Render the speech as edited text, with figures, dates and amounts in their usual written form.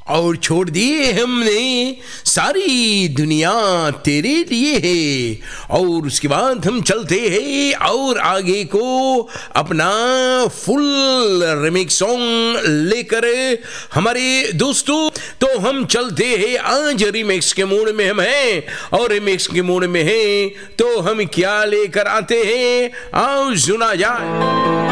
और छोड़ दिए हमने सारी दुनिया तेरे लिए है। और उसके बाद हम चलते हैं और आगे को अपना फुल रिमिक्स सॉन्ग लेकर हमारे दोस्तों। तो हम चलते हैं, आज रिमिक्स के मूड में हम हैं और रिमिक्स के मूड में हैं, तो हम क्या लेकर आते हैं, आओ सुना जाए।